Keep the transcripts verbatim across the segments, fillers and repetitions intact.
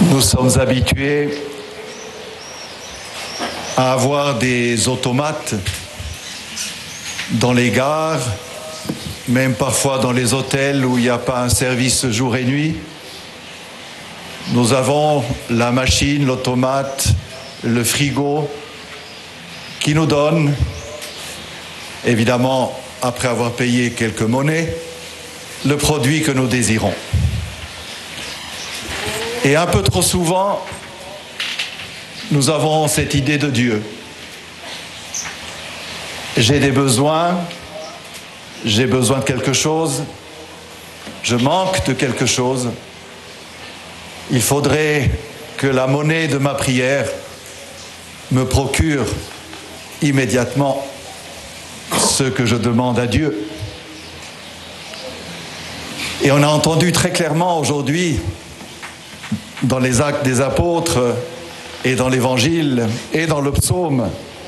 Nous sommes habitués à avoir des automates dans les gares, même parfois dans les hôtels où il n'y a pas un service jour et nuit. Nous avons la machine, l'automate, le frigo qui nous donne, évidemment après avoir payé quelques monnaies, le produit que nous désirons. Et un peu trop souvent, nous avons cette idée de Dieu. J'ai des besoins, j'ai besoin de quelque chose, je manque de quelque chose. Il faudrait que la monnaie de ma prière me procure immédiatement ce que je demande à Dieu. Et on a entendu très clairement aujourd'hui, dans les actes des apôtres et dans l'évangile et dans le psaume,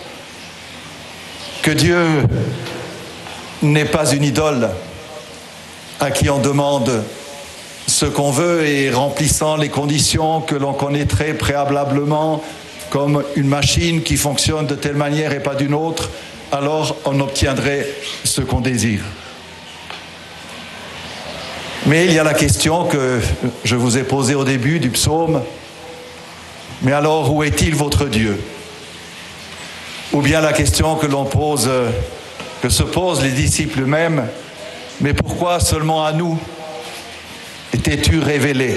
que Dieu n'est pas une idole à qui on demande ce qu'on veut et remplissant les conditions que l'on connaîtrait préalablement, comme une machine qui fonctionne de telle manière et pas d'une autre, alors on obtiendrait ce qu'on désire. Mais il y a la question que je vous ai posée au début du psaume. Mais alors, où est-il votre Dieu? Ou bien la question que l'on pose, que se posent les disciples eux-mêmes, mais pourquoi seulement à nous t'es-tu révélé?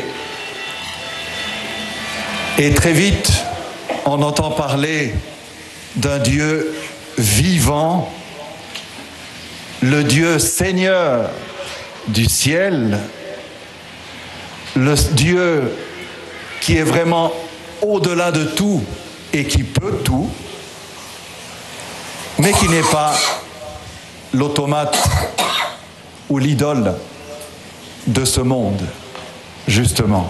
Et très vite, on entend parler d'un Dieu vivant, le Dieu Seigneur du ciel, le Dieu qui est vraiment au-delà de tout et qui peut tout, mais qui n'est pas l'automate ou l'idole de ce monde, justement.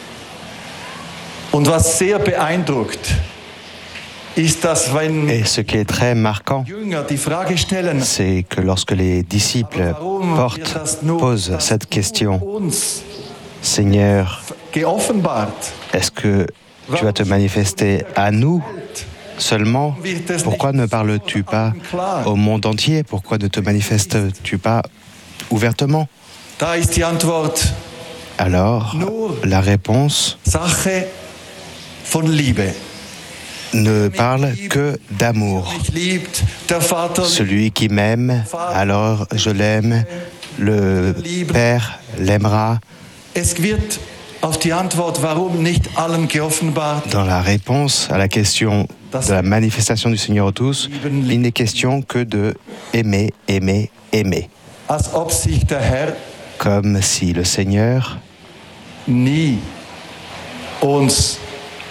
Und was sehr beeindruckt, ist das, wenn Et ce qui est très marquant, Jünger die Frage stellen, c'est que lorsque les disciples portent, posent cette question, Seigneur, geoffenbart, est-ce que tu vas te manifester à nous seulement? Pourquoi ne parles-tu pas au monde entier? Pourquoi ne te manifestes-tu pas ouvertement? Da ist die Antwort Alors, la réponse Sache von Liebe. ne parle que d'amour. Mich liebt, der Vater Celui qui m'aime, alors je l'aime, le Père l'aimera. Es wird auf die Antwort, warum nicht allen geoffenbart, Dans la réponse à la question de la manifestation du Seigneur aux tous, il n'est question que de aimer, aimer, aimer. als ob sich der Herr Comme si le Seigneur nie uns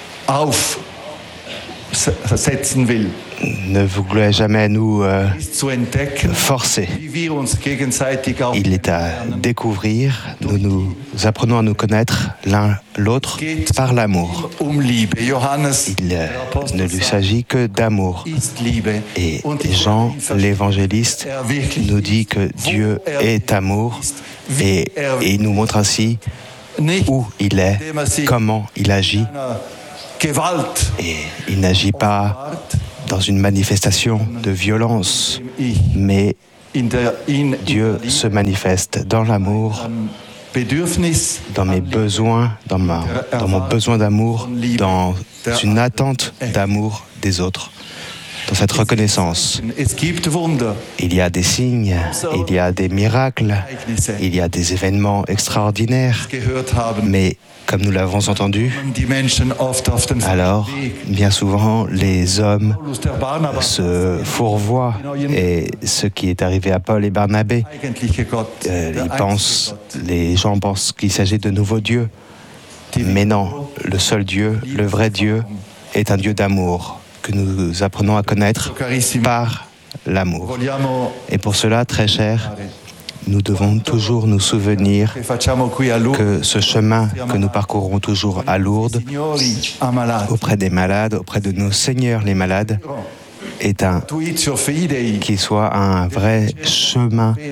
aufsetzen will, ne voulait jamais nous euh, ist zu entdecken, forcer. wie wir uns gegenseitig auch Il est à découvrir, nous nous apprenons à nous connaître l'un l'autre par l'amour. um Liebe. Johannes, Il euh, der Apostel, ne lui s'agit que d'amour. ist Liebe. Et Und ich Jean, will ihn verstehen, l'évangéliste, er wirklich nous dit que ist, Dieu wo er est amour ist, et, wie er et il nous montre ainsi nicht où il est, indem er sich comment il agit. einer Gewalt Et il n'agit pas dans une manifestation de violence, ich mais in der ihn Dieu se manifeste dans l'amour, am Bedürfnis, dans mes besoins, dans, ma, dans mon besoin d'amour, dans une attente d'amour des autres, dans cette reconnaissance. es gibt Wunder, Il y a des signes, il y a des miracles, Ereignisse, il y a des événements extraordinaires, gehört haben, mais comme nous l'avons entendu, die Menschen oft auf den alors Weg. bien souvent les hommes Paulus, der Barnabas, se fourvoient et ce qui est arrivé à Paul et Barnabé, eigentliche Gott, euh, der ils pensent, einzige les gens pensent qu'il s'agit de nouveaux dieux, Gott, mais non, le seul Dieu, le vrai Dieu, est un Dieu d'amour que nous apprenons à connaître par l'amour. Vogliamo Et pour cela, très cher, nous devons toujours nous souvenir che facciamo qui a Lourdes, que ce chemin que nous parcourons toujours à Lourdes, signori ammalati, auprès des malades, auprès de nos seigneurs les malades, est un tuitio fidei, qui soit un vrai chemin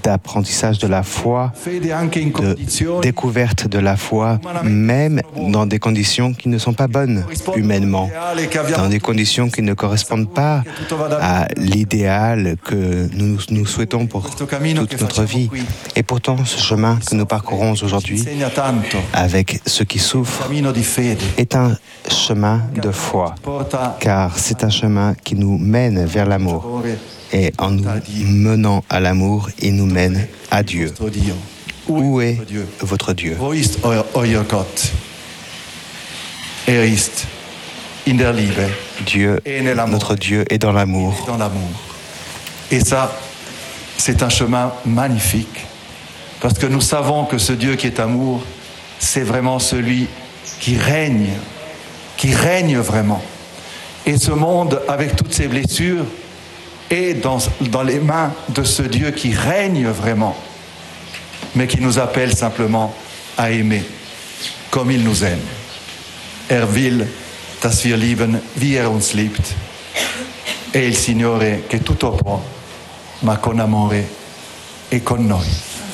d'apprentissage de la foi, de découverte de la foi, même dans des conditions qui ne sont pas bonnes humainement, dans des conditions qui ne correspondent pas à l'idéal que nous, nous souhaitons pour toute notre vie. Et pourtant, ce chemin que nous parcourons aujourd'hui, avec ceux qui souffrent, est un chemin de foi, car c'est un chemin qui nous mène vers l'amour. Et en nous menant à l'amour, il nous mène à Dieu. Où est votre Dieu? Dieu, notre Dieu, est dans l'amour. Et ça, c'est un chemin magnifique, parce que nous savons que ce Dieu qui est amour, c'est vraiment celui qui règne, qui règne vraiment. Et ce monde, avec toutes ses blessures, est dans, dans les mains de ce Dieu qui règne vraiment, mais qui nous appelle simplement à aimer comme il nous aime. Er will, dass wir lieben, wie er uns liebt. E il Signore che tutto può, ma con amore e con noi.